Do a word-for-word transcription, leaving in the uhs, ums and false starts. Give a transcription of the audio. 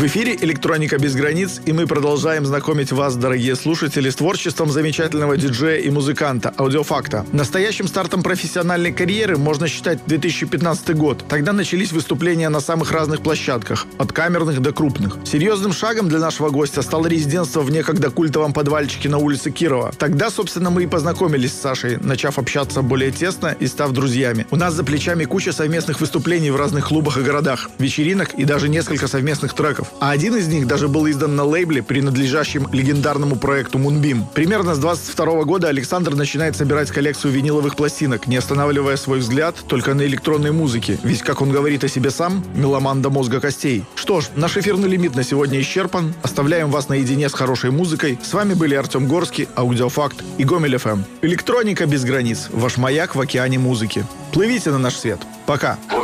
В эфире «Электроника без границ», и мы продолжаем знакомить вас, дорогие слушатели, с творчеством замечательного диджея и музыканта Аудиофакта. Настоящим стартом профессиональной карьеры можно считать две тысячи пятнадцатый год. Тогда начались выступления на самых разных площадках, от камерных до крупных. Серьезным шагом для нашего гостя стало резидентство в некогда культовом подвальчике на улице Кирова. Тогда, собственно, мы и познакомились с Сашей, начав общаться более тесно и став друзьями. У нас за плечами куча совместных выступлений в разных клубах и городах, вечеринок и даже несколько совместных треков. А один из них даже был издан на лейбле, принадлежащем легендарному проекту Moonbeam. Примерно с двадцать второго года Александр начинает собирать коллекцию виниловых пластинок, не останавливая свой взгляд только на электронной музыке. Ведь, как он говорит о себе сам, меломан до мозга костей. Что ж, наш эфирный лимит на сегодня исчерпан. Оставляем вас наедине с хорошей музыкой. С вами были Артем Горский, Аудиофакт и Гомель эф эм. Электроника без границ. Ваш маяк в океане музыки. Плывите на наш свет. Пока.